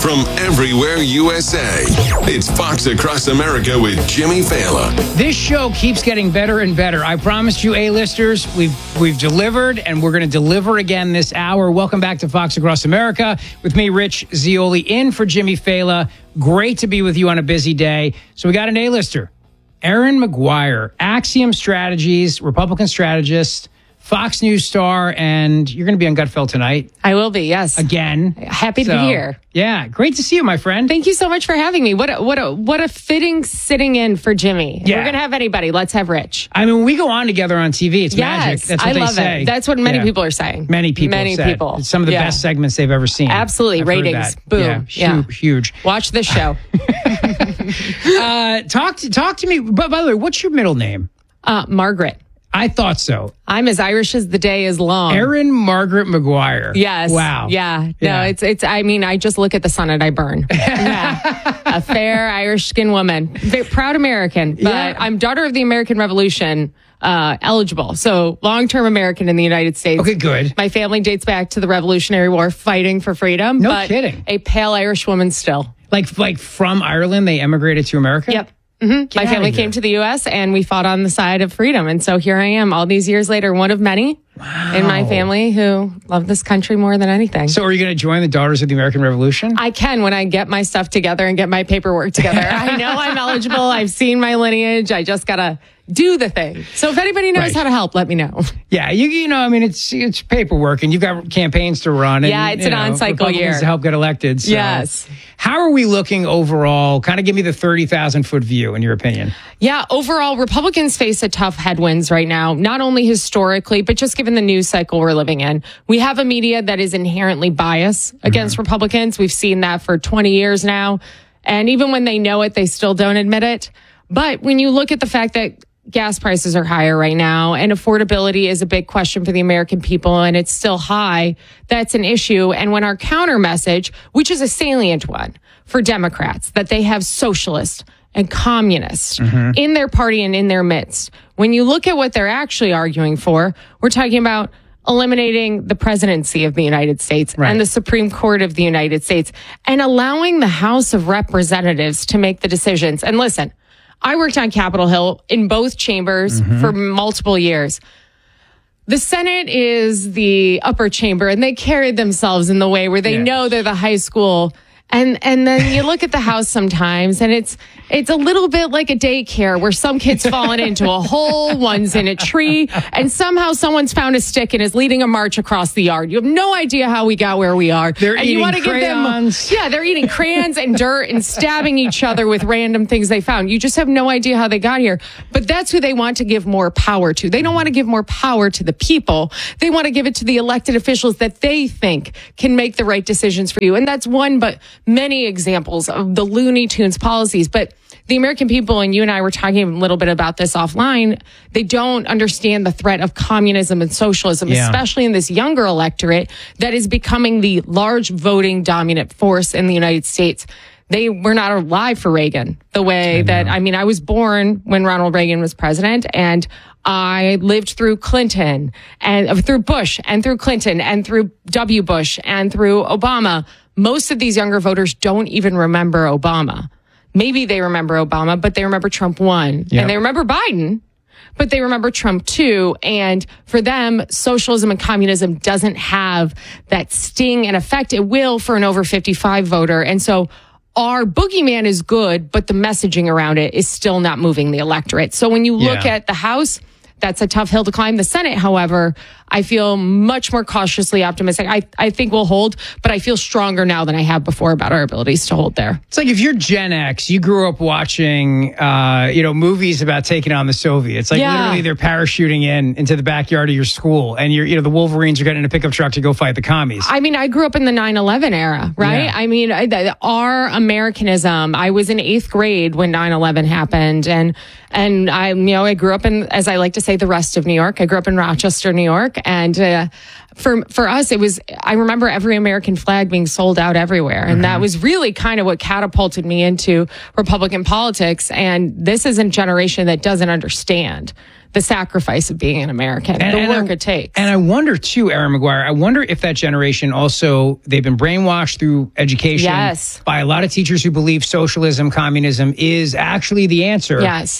from everywhere USA. It's Fox Across America with Jimmy Fallon. This show keeps getting better and better. I promised you, A-listers, we've delivered, and we're going to deliver again this hour. Welcome back to Fox Across America with me, Rich Zeoli, in for Jimmy Fallon. Great to be with you on a busy day. So we got an A-lister, Erin Maguire, Axiom Strategies, Republican strategist, Fox News star, and you're going to be on Gutfeld tonight. I will be, yes. Again. Happy to be here. Yeah, great to see you, my friend. Thank you so much for having me. What a fitting sitting in for Jimmy. If we're going to have anybody, let's have Rich. I mean, when we go on together on TV, it's magic. That's what I they love say. it. That's what many people are saying. Many people said. It's some of the best segments they've ever seen. Absolutely. I've ratings. Boom. Yeah, huge. Watch this show. Talk to me. But by the way, what's your middle name? Margaret. I thought so. I'm as Irish as the day is long. Erin Margaret Maguire. Yes. Wow. Yeah. No, it's, I mean, I just look at the sun and I burn. Yeah. A fair Irish skinned woman. Proud American. But I'm daughter of the American Revolution, eligible. So long-term American in the United States. Okay, good. My family dates back to the Revolutionary War fighting for freedom. No kidding. A pale Irish woman still. Like from Ireland, they emigrated to America? Yep. Mm-hmm. My family came to the U.S. and we fought on the side of freedom. And so here I am all these years later, one of many in my family who love this country more than anything. So are you going to join the Daughters of the American Revolution? I can when I get my stuff together and get my paperwork together. I know I'm eligible. I've seen my lineage. I just got to do the thing. So if anybody knows how to help, let me know. Yeah, you know, I mean, it's paperwork and you've got campaigns to run. And, yeah, it's an on-cycle year. To help get elected. So. Yes. How are we looking overall? Kind of give me the 30,000-foot view, in your opinion. Yeah, overall, Republicans face a tough headwinds right now, not only historically, but just given the news cycle we're living in. We have a media that is inherently biased against Republicans. We've seen that for 20 years now. And even when they know it, they still don't admit it. But when you look at the fact that gas prices are higher right now and affordability is a big question for the American people and it's still high, that's an issue. And when our counter message, which is a salient one for Democrats, that they have socialists and communists in their party and in their midst. When you look at what they're actually arguing for, we're talking about eliminating the presidency of the United States and the Supreme Court of the United States and allowing the House of Representatives to make the decisions. And listen, I worked on Capitol Hill in both chambers for multiple years. The Senate is the upper chamber, and they carried themselves in the way where they know they're the high school. And then you look at the House sometimes, and it's a little bit like a daycare where some kid's fallen into a hole, one's in a tree, and somehow someone's found a stick and is leading a march across the yard. You have no idea how we got where we are. They're eating crayons. They're eating crayons and dirt and stabbing each other with random things they found. You just have no idea how they got here. But that's who they want to give more power to. They don't want to give more power to the people. They want to give it to the elected officials that they think can make the right decisions for you. And that's one, but many examples of the Looney Tunes policies. But the American people, and you and I were talking a little bit about this offline, they don't understand the threat of communism and socialism, especially in this younger electorate that is becoming the large voting dominant force in the United States. They were not alive for Reagan the way that, I mean, I was born when Ronald Reagan was president, and I lived through Clinton and through Bush and through Clinton and through W. Bush and through Obama. Most of these younger voters don't even remember Obama. Maybe they remember Obama, but they remember Trump 1. And they remember Biden, but they remember Trump 2. And for them, socialism and communism doesn't have that sting and effect it will for an over 55 voter. And so our boogeyman is good, but the messaging around it is still not moving the electorate. So when you look at the House, that's a tough hill to climb. The Senate, however, I feel much more cautiously optimistic. I think we'll hold, but I feel stronger now than I have before about our abilities to hold there. It's like if you're Gen X, you grew up watching, movies about taking on the Soviets. Like literally they're parachuting into the backyard of your school and the Wolverines are getting in a pickup truck to go fight the commies. I mean, I grew up in the 9/11 era, right? Yeah. I mean, our Americanism, I was in 8th grade when 9/11 happened. And I grew up in, as I like to say, the rest of New York. I grew up in Rochester, New York. And For us, it was, I remember every American flag being sold out everywhere. And that was really kind of what catapulted me into Republican politics. And this is a generation that doesn't understand the sacrifice of being an American, the work it takes. And I wonder too, Erin Maguire, I wonder if that generation also, they've been brainwashed through education by a lot of teachers who believe socialism, communism is actually the answer. Yes.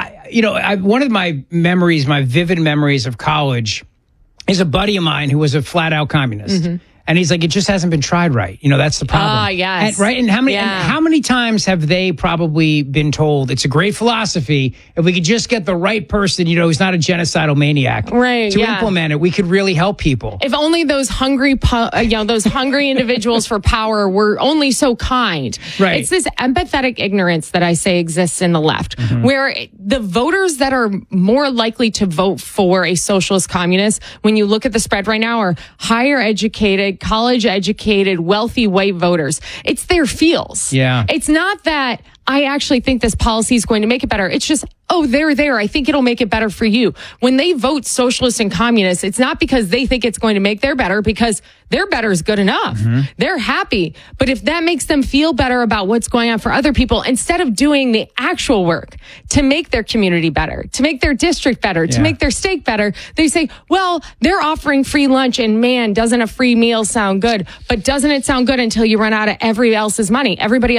One of my memories, my vivid memories of college is a buddy of mine who was a flat out communist. And he's like, it just hasn't been tried right. That's the problem. Yes. And how many times have they probably been told it's a great philosophy if we could just get the right person, who's not a genocidal maniac to implement it, we could really help people. If only those hungry, those hungry individuals for power were only so kind. Right. It's this empathetic ignorance that I say exists in the left, where the voters that are more likely to vote for a socialist communist, when you look at the spread right now, are higher educated, college educated, wealthy white voters. It's their feels. Yeah. It's not that I actually think this policy is going to make it better. It's just, they're there. I think it'll make it better for you. When they vote socialist and communist, it's not because they think it's going to make their better, because their better is good enough. They're happy. But if that makes them feel better about what's going on for other people, instead of doing the actual work to make their community better, to make their district better, to make their state better, they say, well, they're offering free lunch, and man, doesn't a free meal sound good? But doesn't it sound good until you run out of everybody else's money?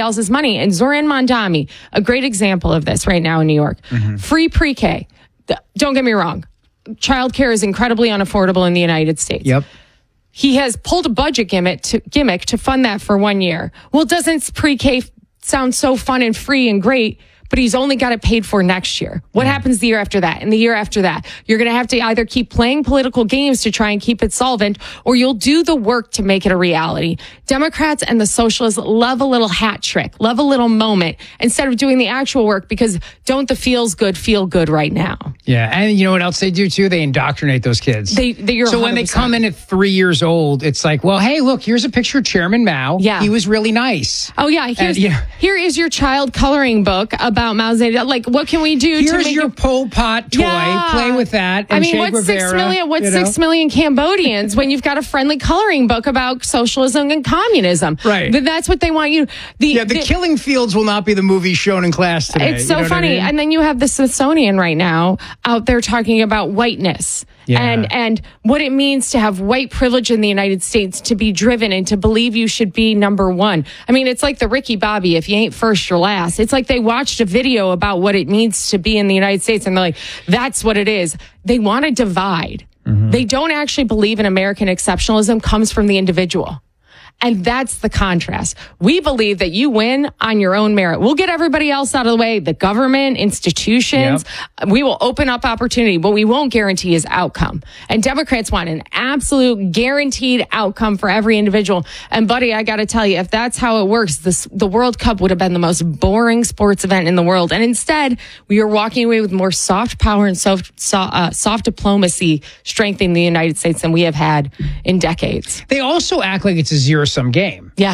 And Zoran Mondami, a great example of this right now in New York. Free pre-K. Don't get me wrong. Childcare is incredibly unaffordable in the United States. Yep. He has pulled a budget gimmick to fund that for 1 year. Well, doesn't pre-K sound so fun and free and great? But he's only got it paid for next year. What happens the year after that and the year after that? You're going to have to either keep playing political games to try and keep it solvent, or you'll do the work to make it a reality. Democrats and the socialists love a little hat trick, love a little moment, instead of doing the actual work, because don't the feels good feel good right now? Yeah. And you know what else they do too? They indoctrinate those kids. So when they come in at 3 years old, it's like, well, hey, look, here's a picture of Chairman Mao. Yeah. He was really nice. Oh, yeah. Here is your child coloring book about Mao Zedong. Like, what can we do to make your Pol Pot toy? Play with that. And Che what's Guevara, 6 million Cambodians when you've got a friendly coloring book about socialism and communism? Right. But that's what they want you. The Killing Fields will not be the movie shown in class today. It's so funny. And then you have the Smithsonian right now out there talking about whiteness. Yeah. And what it means to have white privilege in the United States, to be driven and to believe you should be number one. I mean, it's like the Ricky Bobby, if you ain't first, you're last. It's like they watched a video about what it means to be in the United States, and they're like, that's what it is. They want to divide. They don't actually believe in American exceptionalism comes from the individual. And that's the contrast. We believe that you win on your own merit. We'll get everybody else out of the way, the government, institutions. Yep. We will open up opportunity. What we won't guarantee is outcome. And Democrats want an absolute guaranteed outcome for every individual. And buddy, I got to tell you, if that's how it works, the World Cup would have been the most boring sports event in the world. And instead, we are walking away with more soft power and soft diplomacy strengthening the United States than we have had in decades. They also act like it's a zero-sum game. Yeah.